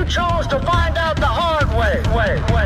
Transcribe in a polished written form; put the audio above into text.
You chose to find out the hard way.